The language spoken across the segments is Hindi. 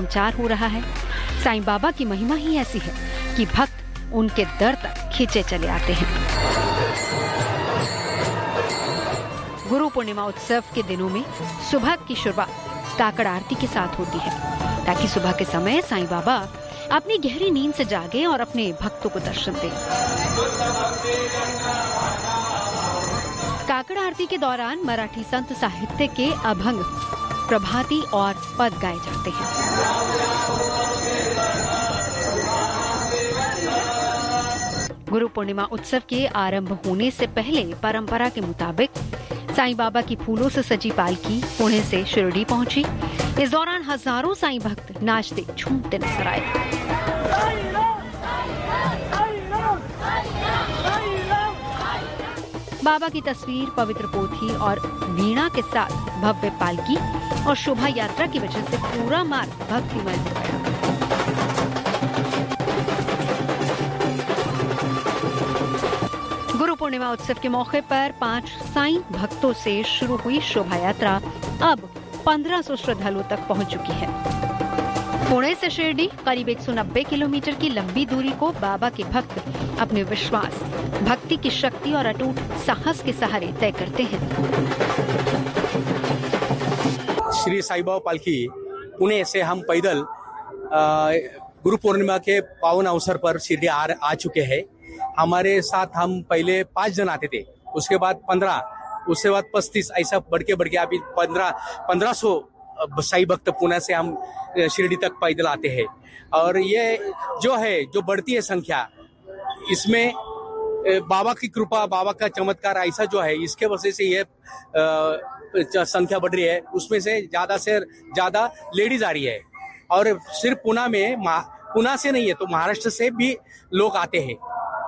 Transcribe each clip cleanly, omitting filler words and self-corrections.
संचार हो रहा है। साईं बाबा की महिमा ही ऐसी है कि भक्त उनके दर तक खींचे चले आते हैं। गुरु पूर्णिमा उत्सव के दिनों में सुबह की शुरुआत काकड़ आरती के साथ होती है, ताकि सुबह के समय साईं बाबा अपनी गहरी नींद से जागे और अपने भक्तों को दर्शन दें। काकड़ आरती के दौरान मराठी संत साहित्य के अभंग, प्रभाती और पद गाए जाते हैं। गुरु पूर्णिमा उत्सव के आरंभ होने से पहले परंपरा के मुताबिक साईं बाबा की फूलों से सजी पालकी पुणे से शिरडी पहुंची। इस दौरान हजारों साईं भक्त नाचते झूमते नजर आए। बाबा की तस्वीर, पवित्र पोथी और वीणा के साथ भव्य पालकी और शोभा यात्रा की वजह से पूरा मार्ग भक्तिमय हो गया। गुरु पूर्णिमा उत्सव के मौके पर 5 साईं भक्तों से शुरू हुई शोभा यात्रा अब 1500 श्रद्धालुओं तक पहुंच चुकी है। पुणे से शिरडी करीब 190 किलोमीटर की लंबी दूरी को बाबा के भक्त अपने विश्वास, भक्ति की शक्ति और अटूट साहस के सहारे तय करते हैं। श्री साईं बाबा पालकी पुणे से हम पैदल गुरु पूर्णिमा के पावन अवसर पर शिरडी आ चुके हैं। हमारे साथ हम पहले 5 जन आते थे, उसके बाद 15, उसके बाद 35, ऐसा बढ़ के अभी 1500 साईं भक्त पुणे से हम शिरडी तक पैदल आते हैं। और ये जो है, जो बढ़ती है संख्या, इसमें बाबा की कृपा, बाबा का चमत्कार ऐसा जो है, इसके वजह से ये संख्या बढ़ रही है। उसमें से ज्यादा लेडीज आ रही है। और सिर्फ पुणे से नहीं है, तो महाराष्ट्र से भी लोग आते हैं।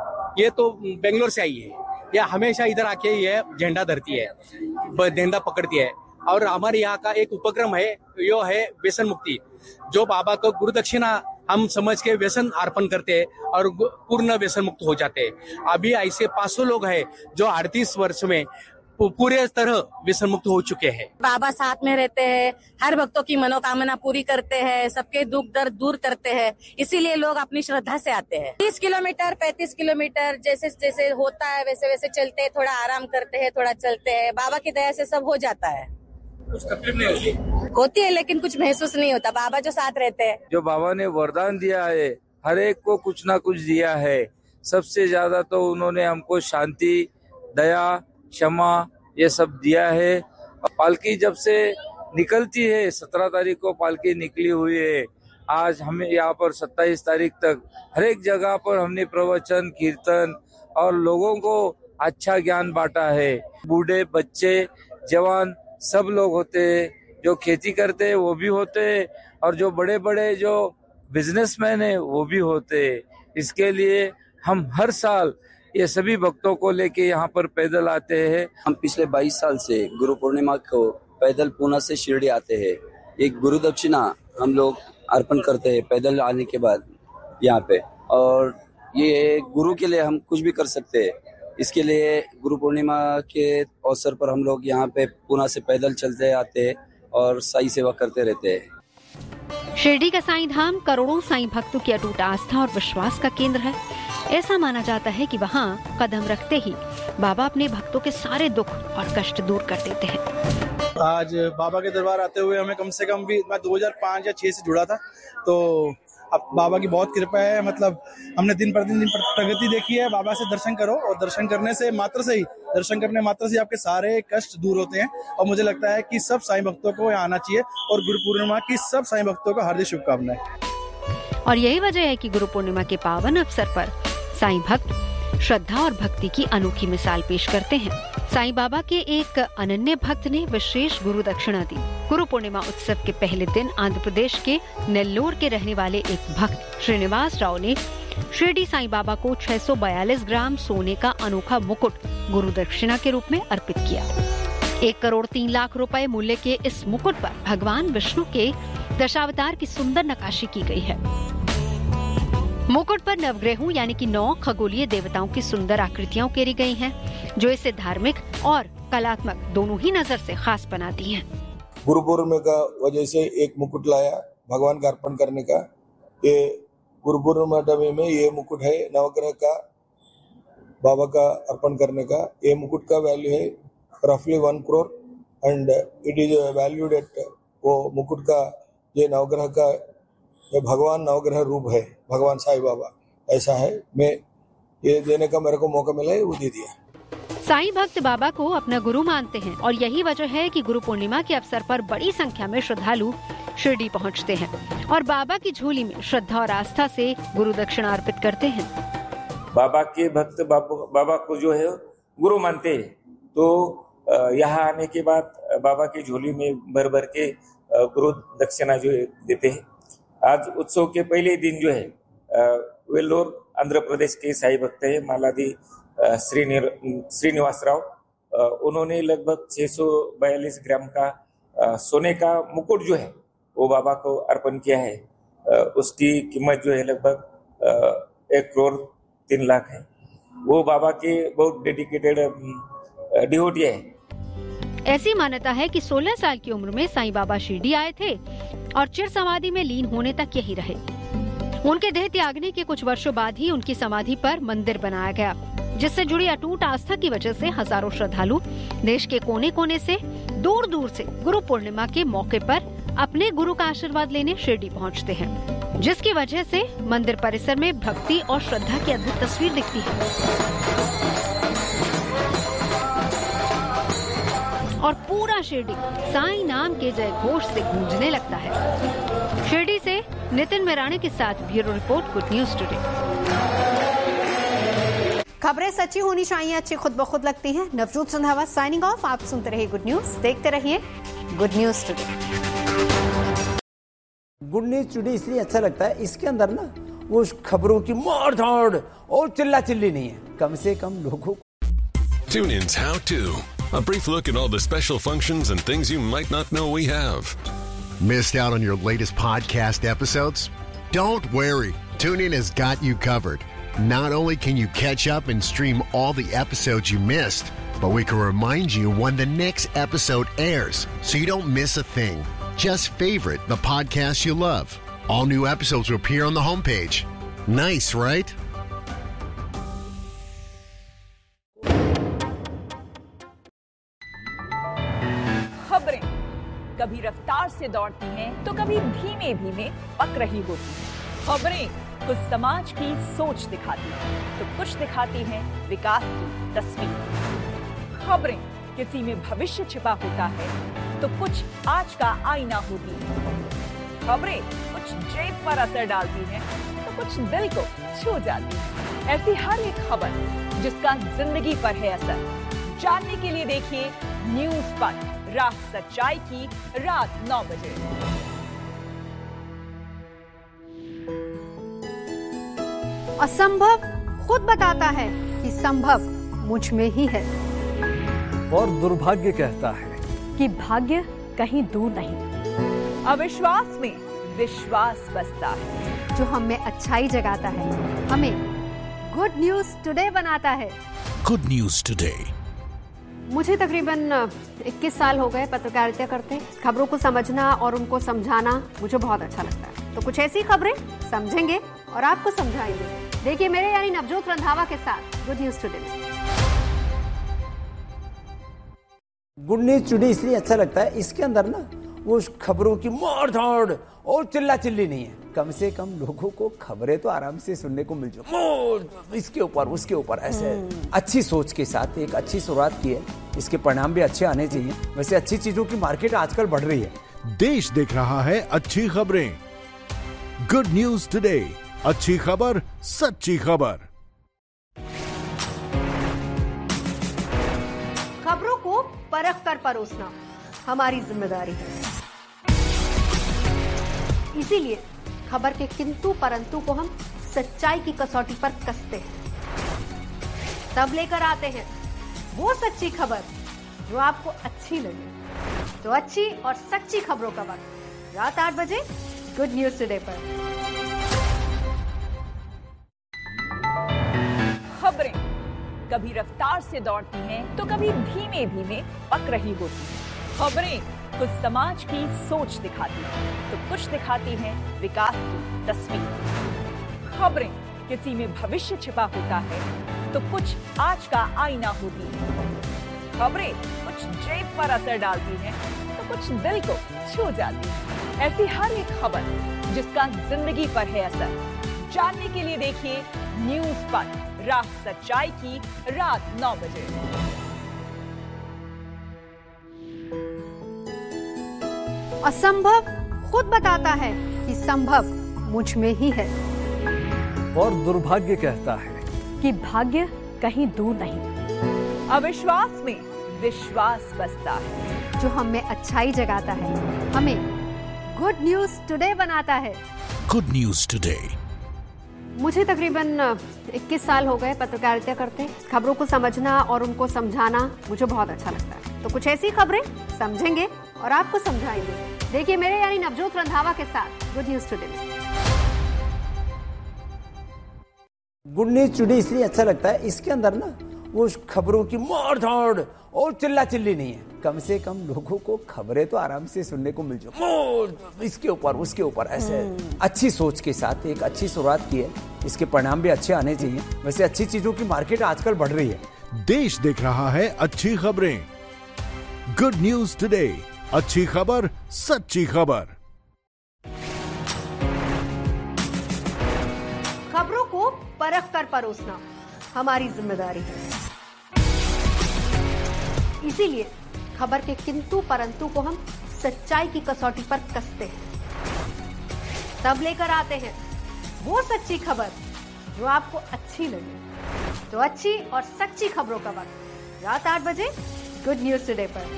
ये तो बेंगलोर से आई है, यह हमेशा इधर आके ये झंडा धरती है, झंडा पकड़ती है। और हमारे यहाँ का एक उपक्रम है, यो है व्यसन मुक्ति, जो बाबा को गुरु दक्षिणा हम समझ के व्यसन अर्पण करते हैं और पूर्ण व्यसन मुक्त हो जाते हैं। अभी ऐसे 500 लोग हैं जो 38 वर्ष में पूरे तरह व्यसन मुक्त हो चुके हैं। बाबा साथ में रहते हैं, हर भक्तों की मनोकामना पूरी करते हैं, सबके दुख दर्द दूर करते हैं, इसीलिए लोग अपनी श्रद्धा से आते हैं। 30 किलोमीटर 35 किलोमीटर जैसे जैसे होता है वैसे वैसे चलते हैं, थोड़ा आराम करते हैं, थोड़ा चलते हैं। बाबा की दया से सब हो जाता है। कुछ तकलीफ नहीं होती है, लेकिन कुछ महसूस नहीं होता, बाबा जो साथ रहते हैं। जो बाबा ने वरदान दिया है, हर एक को कुछ ना कुछ दिया है। सबसे ज्यादा तो उन्होंने हमको शांति, दया, क्षमा ये सब दिया है। पालकी जब से निकलती है, 17 तारीख को पालकी निकली हुई है, आज हमें यहाँ पर 27 तारीख तक हर एक जगह पर हमने प्रवचन, कीर्तन और लोगों को अच्छा ज्ञान बांटा है। बूढ़े, बच्चे, जवान सब लोग होते हैं, जो खेती करते हैं वो भी होते हैं, और जो बड़े बड़े जो बिजनेसमैन है वो भी होते हैं। इसके लिए हम हर साल ये सभी भक्तों को लेके यहाँ पर पैदल आते हैं। हम पिछले 22 साल से गुरु पूर्णिमा को पैदल पुणे से शिरडी आते हैं। एक गुरु दक्षिणा हम लोग अर्पण करते हैं पैदल आने के बाद यहाँ पे, और ये गुरु के लिए हम कुछ भी कर सकते हैं। इसके लिए गुरु पूर्णिमा के अवसर पर हम लोग यहाँ पे पुणे से पैदल चलते आते हैं और साईं सेवा करते रहते हैं। शिरडी का साईं धाम करोड़ों साईं भक्तों की अटूट आस्था और विश्वास का केंद्र है। ऐसा माना जाता है कि वहाँ कदम रखते ही बाबा अपने भक्तों के सारे दुख और कष्ट दूर कर देते हैं। आज बाबा के दरबार आते हुए हमें कम से कम भी, मैं 2005 या 6 से जुड़ा था, तो अब बाबा की बहुत कृपा है। मतलब हमने दिन पर प्रगति देखी है। बाबा से दर्शन करो, और दर्शन करने मात्र से आपके सारे कष्ट दूर होते हैं। और मुझे लगता है कि सब साईं भक्तों को यहाँ आना चाहिए, और गुरु पूर्णिमा की सब साईं भक्तों को हार्दिक शुभकामनाएं। और यही वजह है कि गुरु पूर्णिमा के पावन अवसर पर साईं भक्त श्रद्धा और भक्ति की अनोखी मिसाल पेश करते हैं। साईं बाबा के एक अनन्य भक्त ने विशेष गुरु दक्षिणा दी। गुरु पूर्णिमा उत्सव के पहले दिन आंध्र प्रदेश के नेल्लोर के रहने वाले एक भक्त श्रीनिवास राव ने शिरडी साईं बाबा को 642 ग्राम सोने का अनोखा मुकुट गुरु दक्षिणा के रूप में अर्पित किया। 1 करोड़ 3 लाख रुपए मूल्य के इस मुकुट पर भगवान विष्णु के दशावतार की सुंदर नक्काशी की गई है। मुकुट पर नवग्रहों यानी कि 9 खगोलीय देवताओं की सुंदर आकृतियां उकेरी गई हैं, जो इसे धार्मिक और कलात्मक दोनों ही नजर से खास बनाती हैं। गुरु पूर्णिमा का वजह से एक मुकुट लाया, भगवान का अर्पण करने का। ये गुरु पूर्णिमा में ये मुकुट है नवग्रह का बाबा का अर्पण करने का। ये मुकुट का वैल्यू है रफली 1 crore and it is valued at, वो मुकुट का ये नवग्रह का ये भगवान नवग्रह रूप है, भगवान साईं बाबा ऐसा है। मैं ये देने का मेरे को मौका मिला है, वो दे दिया। साईं भक्त बाबा को अपना गुरु मानते हैं और यही वजह है कि गुरु पूर्णिमा के अवसर पर बड़ी संख्या में श्रद्धालु शिरडी पहुंचते हैं और बाबा की झोली में श्रद्धा और आस्था से गुरु दक्षिणा अर्पित करते हैं। बाबा के भक्त बाबा को जो है गुरु मानते हैं, तो यहाँ आने के बाद बाबा की झोली में भर भर के गुरु दक्षिणा जो है देते हैं। आज उत्सव के पहले दिन जो है वेल्लोर आंध्र प्रदेश के साईं भक्त है मालादी श्रीनिवास राव, उन्होंने लगभग 642 ग्राम का सोने का मुकुट जो है वो बाबा को अर्पण किया है। उसकी कीमत जो है लगभग 1 crore 3 लाख है। वो बाबा के बहुत डेडिकेटेड डिवोटी है। ऐसी मान्यता है कि 16 साल की उम्र में साईं बाबा शिरडी आए थे और चिर समाधि में लीन होने तक यही रहे। उनके देह त्यागने के कुछ वर्षों बाद ही उनकी समाधि पर मंदिर बनाया गया, जिससे जुड़ी अटूट आस्था की वजह से हजारों श्रद्धालु देश के कोने कोने से दूर दूर से गुरु पूर्णिमा के मौके पर अपने गुरु का आशीर्वाद लेने शिरडी पहुंचते हैं, जिसकी वजह से मंदिर परिसर में भक्ति और श्रद्धा की अद्भुत तस्वीर दिखती है और पूरा शिरडी साईं नाम के जय घोष से गूंजने लगता है। शिरडी से नितिन मेराणे के साथ bureau report, good news today. खबरें सच्ची होनी चाहिए, अच्छी खुद ब खुद लगती हैं। Navjot Randhawa signing off. आप सुनते रहिए गुड न्यूज, देखते रहिए good news today. Good news today इसलिए अच्छा लगता है, इसके अंदर ना वो खबरों की मार धाड़ और चिल्ला चिल्ली नहीं है, कम से कम लोगों को। Tune in's How To, a brief look at all the special functions and things you might not know we have. Missed out on your latest podcast episodes? Don't worry, TuneIn has got you covered. Not only can you catch up and stream all the episodes you missed, but we can remind you when the next episode airs, so you don't miss a thing. Just favorite the podcast you love. All new episodes will appear on the homepage. Nice, right? खबरें कभी रफ्तार से दौड़ती हैं, तो कभी धीमे धीमे पक रही होती हैं। खबरें कुछ समाज की सोच दिखाती हैं, तो कुछ दिखाती हैं विकास की तस्वीर। खबरें किसी में भविष्य छिपा होता है, तो कुछ आज का आईना होती है। खबरें कुछ जेब पर असर डालती हैं, तो कुछ दिल को छू जाती है। ऐसी हर एक खबर जिसका जिंदगी पर है असर, जानने के लिए देखिए न्यूज़ पर, राह सच्चाई की, रात 9 बजे। असंभव खुद बताता है कि संभव मुझ में ही है, और दुर्भाग्य कहता है कि भाग्य कहीं दूर नहीं। अविश्वास में विश्वास बसता है, जो हमें अच्छाई जगाता है, हमें गुड न्यूज टुडे बनाता है। Good news today. मुझे तकरीबन 21 साल हो गए पत्रकारिता करते। खबरों को समझना और उनको समझाना मुझे बहुत अच्छा लगता है। तो कुछ ऐसी खबरें समझेंगे और आपको समझाएंगे। देखिए मेरे यानी नवजोत रंधावा के साथ good news today. Good news today इसलिए अच्छा लगता है, इसके अंदर ना वो खबरों की मार धाड़ और चिल्ला चिल्ली नहीं है, कम से कम लोगों को खबरें तो आराम से सुनने को मिल जाए। इसके ऊपर उसके ऊपर ऐसे अच्छी सोच के साथ एक अच्छी शुरुआत की है, इसके परिणाम भी अच्छे आने चाहिए। वैसे अच्छी चीजों की मार्केट आजकल बढ़ रही है। देश देख रहा है अच्छी खबरें। गुड न्यूज टुडे, अच्छी खबर, सच्ची खबर। खबरों को परख कर परोसना हमारी जिम्मेदारी है। इसीलिए खबर के किंतु परंतु को हम सच्चाई की कसौटी पर कसते हैं, तब लेकर आते हैं वो सच्ची खबर जो आपको अच्छी लगे। तो अच्छी और सच्ची खबरों का वक्त रात 8 बजे गुड न्यूज टुडे पर। खबरें कभी रफ्तार से दौड़ती हैं, तो कभी धीमे धीमे पक रही होती हैं। खबरें कुछ समाज की सोच दिखाती है तो कुछ दिखाती हैं विकास की तस्वीर। खबरें किसी में भविष्य छिपा होता है तो कुछ आज का आईना होती है। खबरें कुछ जेब पर असर डालती हैं तो कुछ दिल को छू जाती है। ऐसी हर एक खबर जिसका जिंदगी पर है असर, जानने के लिए देखिए न्यूज़ पथ, राह सच्चाई की, रात 9 बजे। असंभव खुद बताता है कि संभव मुझ में ही है, और दुर्भाग्य कहता है कि भाग्य कहीं दूर नहीं। अविश्वास में विश्वास बसता है, जो हम में अच्छाई जगाता है, हमें गुड न्यूज टुडे बनाता है। Good news today. मुझे तकरीबन 21 साल हो गए पत्रकारिता करते। खबरों को समझना और उनको समझाना मुझे बहुत अच्छा लगता है। तो कुछ ऐसी खबरें समझेंगे और आपको समझाएंगे। देखिए मेरे यानी नवजोत रंधावा के साथ गुड न्यूज टुडे में। गुड न्यूज टुडे इसलिए अच्छा लगता है, इसके अंदर ना वो खबरों की मार धाड़ और चिल्ला चिल्ली नहीं है। कम से कम लोगों को खबरें तो आराम से सुनने को मिल जाए, इसके ऊपर उसके ऊपर ऐसे अच्छी सोच के साथ एक अच्छी शुरुआत की है। इसके परिणाम भी अच्छे आने चाहिए। वैसे अच्छी चीजों की मार्केट आजकल बढ़ रही है। देश देख रहा है अच्छी खबरें। गुड न्यूज टुडे, अच्छी खबर, सच्ची खबर। खबरों को परख कर परोसना हमारी जिम्मेदारी है। इसीलिए खबर के किंतु परंतु को हम सच्चाई की कसौटी पर कसते हैं। तब लेकर आते हैं वो सच्ची खबर जो आपको अच्छी लगे। तो अच्छी और सच्ची खबरों का वक्त रात 8 बजे गुड न्यूज टुडे पर।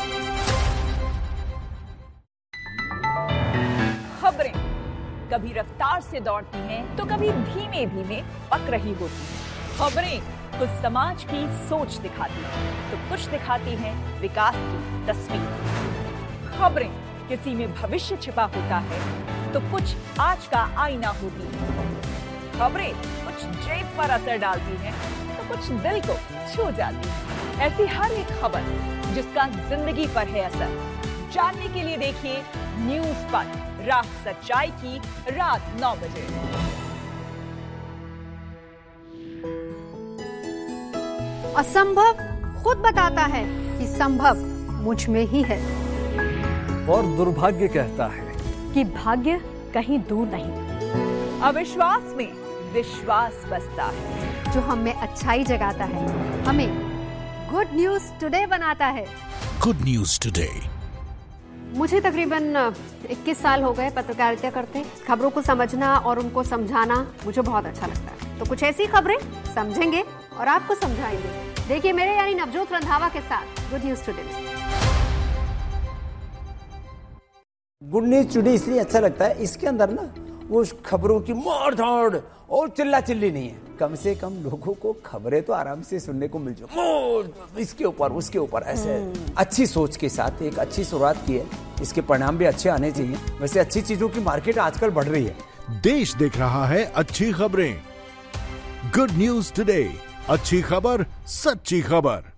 खबरें कभी रफ्तार से दौड़ती हैं तो कभी धीमे धीमे पक रही होती हैं। खबरें कुछ समाज की सोच दिखाती है तो कुछ दिखाती हैं विकास की तस्वीर। खबरें किसी में भविष्य छिपा होता है तो कुछ आज का आईना होती है। खबरें कुछ जेब पर असर डालती हैं तो कुछ दिल को छू जाती है। ऐसी हर एक खबर जिसका जिंदगी पर है असर, जानने के लिए देखिए न्यूज़ पथ, राह सच्चाई की, रात 9 बजे। असंभव खुद बताता है कि संभव मुझ में ही है, और दुर्भाग्य कहता है कि भाग्य कहीं दूर नहीं। अविश्वास में विश्वास बसता है, जो हम में अच्छाई जगाता है, हमें गुड न्यूज टुडे बनाता है। Good news today. मुझे तकरीबन 21 साल हो गए पत्रकारिता करते। खबरों को समझना और उनको समझाना मुझे बहुत अच्छा लगता है। तो कुछ ऐसी खबरें समझेंगे और आपको समझाएंगे। देखिए मेरे यानी नवजोत रंधावा के साथ गुड न्यूज टुडे में। गुड न्यूज टुडे इसलिए अच्छा लगता है, इसके अंदर ना वो खबरों की मार धाड़ और चिल्ला चिल्ली नहीं है। कम से कम लोगों को खबरें तो आराम से सुनने को मिल जाए, इसके ऊपर उसके ऊपर ऐसे अच्छी सोच के साथ एक अच्छी शुरुआत की है। इसके परिणाम भी अच्छे आने चाहिए। वैसे अच्छी चीजों की मार्केट आजकल बढ़ रही है। देश देख रहा है अच्छी खबरें। गुड न्यूज टुडे, अच्छी खबर, सच्ची खबर।